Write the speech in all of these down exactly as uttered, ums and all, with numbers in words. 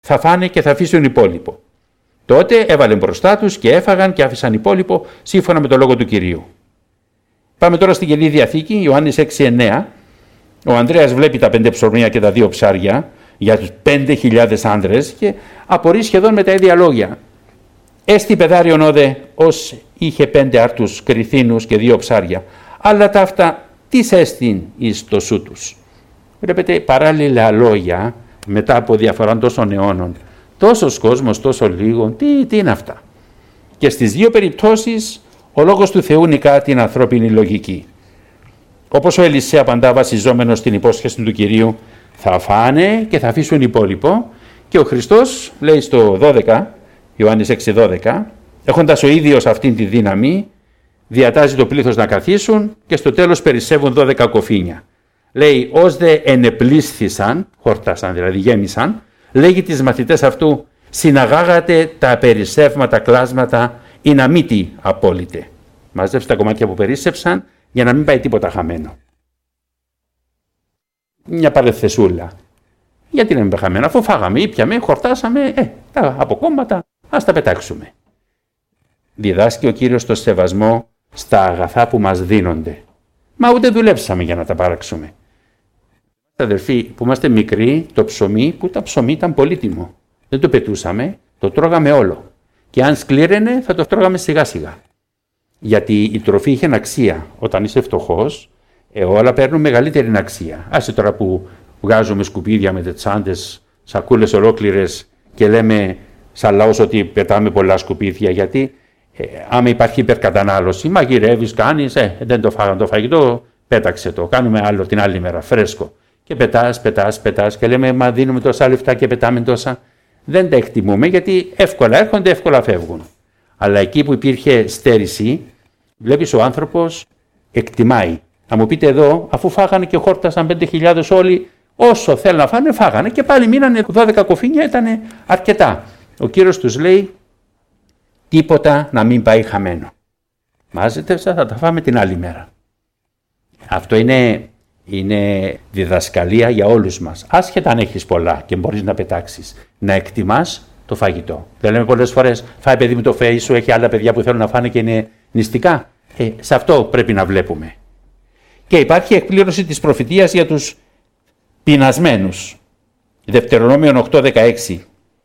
θα φάνε και θα αφήσουν υπόλοιπο. Τότε έβαλε μπροστά τους και έφαγαν και άφησαν υπόλοιπο σύμφωνα με το λόγο του Κυρίου. Πάμε τώρα στην Καινή Διαθήκη, Ιωάννης έξι εννέα. Ο Ανδρέας βλέπει τα πέντε ψωμιά και τα δύο ψάρια για τους πέντε χιλιάδες άνδρες και απορεί σχεδόν με τα ίδια λόγια. Έστι πεδάριον όδε ως είχε πέντε άρτους κριθίνους και δύο ψάρια, αλλά ταύτα τις έστειν εις το σου τους. Βλέπετε παράλληλα λόγια μετά από διαφορά τόσων αιώνων. Τόσος κόσμος, τόσο λίγο, τι, τι είναι αυτά. Και στις δύο περιπτώσεις ο λόγος του Θεού νικά την ανθρώπινη λογική. Όπως ο Ελισέα απαντά βασιζόμενος στην υπόσχεση του Κυρίου, θα φάνε και θα αφήσουν υπόλοιπο, και ο Χριστός λέει στο δώδεκα, Ιωάννης έξι δώδεκα, έχοντας ο ίδιος αυτήν τη δύναμη, διατάζει το πλήθος να καθίσουν και στο τέλος περισσεύουν δώδεκα κοφίνια. Λέει, ως δε ενεπλήσθησαν, χορτάσαν δηλαδή, γέμισαν, λέγει τις μαθητές αυτού, συναγάγατε τα περισσεύματα κλάσματα ή να μην τι απόλυτε. Μαζέψτε τα κομμάτια που περίσσεψαν για να μην πάει τίποτα χαμένο. Μια παρεθεσούλα. Γιατί να μην πάει χαμένο, αφού φάγαμε, ήπιαμε, χορτάσαμε, ε, τα αποκόμματα ας τα πετάξουμε. Διδάσκει ο Κύριος το σεβασμό στα αγαθά που μας δίνονται. Μα ούτε δουλέψαμε για να τα παράξουμε. Αδερφοί, που είμαστε μικροί, το ψωμί, που τα ψωμί ήταν πολύτιμο. Δεν το πετούσαμε, το τρώγαμε όλο. Και αν σκλήραινε θα το τρώγαμε σιγά σιγά. Γιατί η τροφή είχε αξία. Όταν είσαι φτωχός, ε, όλα παίρνουν μεγαλύτερη αξία. Άσε τώρα που βγάζουμε σκουπίδια με τσάντες, σακούλες ολόκληρες και λέμε σαν λαός ότι πετάμε πολλά σκουπίδια, γιατί ε, άμα υπάρχει υπερκατανάλωση, μαγειρεύεις, κάνεις, ε, δεν το φάγαν το φαγητό, πέταξε το, κάνουμε άλλο την άλλη μέρα, φρέσκο. Και πετάς, πετάς, πετάς και λέμε μα δίνουμε τόσα λεφτά και πετάμε τόσα. Δεν τα εκτιμούμε γιατί εύκολα έρχονται, εύκολα φεύγουν. Αλλά εκεί που υπήρχε στέρηση, βλέπεις ο άνθρωπος εκτιμάει. Θα μου πείτε εδώ, αφού φάγανε και χόρτασαν πέντε χιλιάδες όλοι, όσο θέλουν να φάνε, φάγανε και πάλι μείνανε δώδεκα κοφίνια, ήταν αρκετά. Ο Κύριος τους λέει, τίποτα να μην πάει χαμένο. Μάζετευσα, θα τα φάμε την άλλη μέρα. Αυτό είναι, είναι διδασκαλία για όλους μας. Άσχετα αν έχεις πολλά και μπορείς να πετάξεις, να εκτιμάς το φαγητό. Δεν λέμε πολλές φορές, φάει παιδί μου το φαΐ σου, έχει άλλα παιδιά που θέλουν να φάνε και είναι νηστικά. Ε, σε αυτό πρέπει να βλέπουμε. Και υπάρχει εκπλήρωση της προφητείας για τους πεινασμένους. Δευτερονόμιον οκτώ δεκαέξι.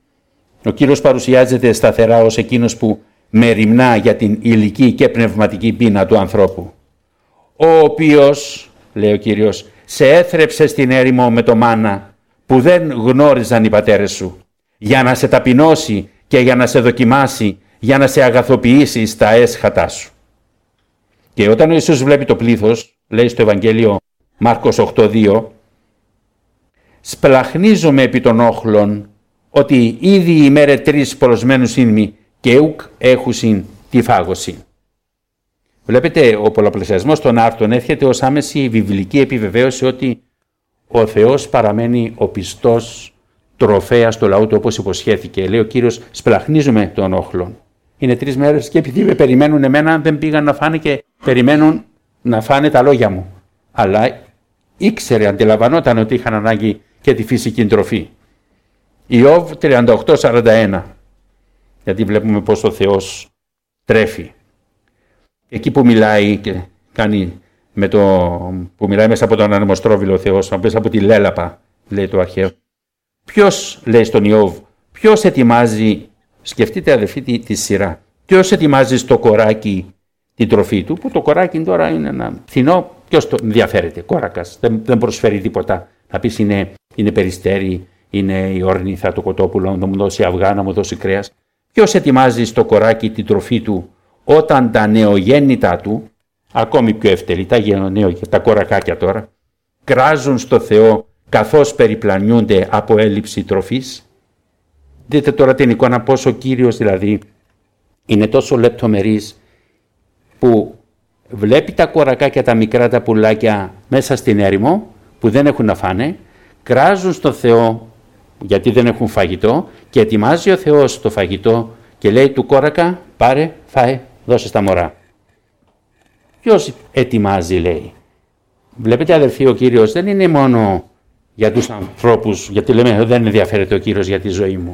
Ο Κύριος παρουσιάζεται σταθερά ως εκείνος που μεριμνά για την υλική και πνευματική πείνα του ανθρώπου. Ο οποίος, λέει ο Κύριος, σε έθρεψε στην έρημο με το μάνα που δεν γνώριζαν οι πατέρες σου, για να σε ταπεινώσει και για να σε δοκιμάσει, για να σε αγαθοποιήσει στα έσχατά σου. Και όταν ο Ιησούς βλέπει το πλήθος, λέει στο Ευαγγέλιο Μάρκος οκτώ δύο, σπλαχνίζομαι επί των όχλων, ότι ήδη οι μέρε τρεις προσμένους είναι και ουκ έχουσιν τη φάγωση. Βλέπετε, ο πολλαπλασιασμός των άρτων έρχεται ως άμεση βιβλική επιβεβαίωση ότι ο Θεός παραμένει ο πιστός τροφέας του λαού του όπως υποσχέθηκε. Λέει ο Κύριος, σπλαχνίζουμε των όχλων. Είναι τρεις μέρες και επειδή με περιμένουν εμένα δεν πήγαν να φάνε και περιμένουν να φάνε τα λόγια μου. Αλλά ήξερε, αντιλαμβανόταν ότι είχαν ανάγκη και τη φυσική τροφή. Ιώβ τριάντα οκτώ σαράντα ένα. Γιατί βλέπουμε πως ο Θεός τρέφει. Εκεί που μιλάει και κάνει με το, που μιλάει μέσα από τον ανεμοστρόβιλο ο Θεός, μέσα από τη λέλαπα, λέει το αρχαίο. Ποιος, λέει στον Ιώβ, ποιος ετοιμάζει, σκεφτείτε αδελφοί τη, τη σειρά, ποιος ετοιμάζει στο κοράκι την τροφή του, που το κοράκι τώρα είναι ένα φθηνό, ποιος το ενδιαφέρεται, κόρακας, δεν, δεν προσφέρει τίποτα. Να πεις είναι, είναι περιστέρι, είναι η όρνηθα, το κοτόπουλο, να μου δώσει αυγά, να μου δώσει κρέας. Ποιος ετοιμάζει στο κοράκι την τροφή του όταν τα νεογέννητά του, ακόμη πιο ευτελή, τα, τα κορακάκια τώρα, κράζουν στο Θεό καθώς περιπλανιούνται από έλλειψη τροφής. Δείτε τώρα την εικόνα πως ο Κύριος δηλαδή είναι τόσο λεπτομερής που βλέπει τα κορακάκια, τα μικρά τα πουλάκια μέσα στην έρημο που δεν έχουν να φάνε, κράζουν στο Θεό γιατί δεν έχουν φαγητό και ετοιμάζει ο Θεός το φαγητό και λέει του κόρακα πάρε, φάε, δώσε στα μωρά. Ποιος ετοιμάζει λέει. Βλέπετε αδερφοί, ο Κύριος δεν είναι μόνο για τους ανθρώπους, γιατί λέμε δεν ενδιαφέρεται ο Κύριος για τη ζωή μου.